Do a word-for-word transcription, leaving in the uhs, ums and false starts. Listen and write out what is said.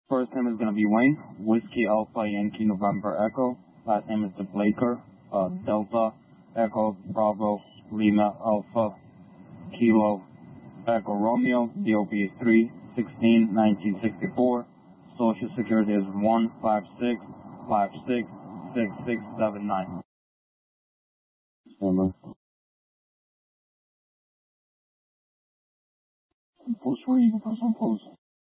First name is going to be Wayne, Whiskey Alpha Yankee November Echo. Last name is DeBlaker, uh, Delta Echo Bravo Lima Alpha Kilo Echo Romeo. D O B is three sixteen nineteen sixty-four. Social Security is one five six five six six six seven nine. Number. Post where you can press on post.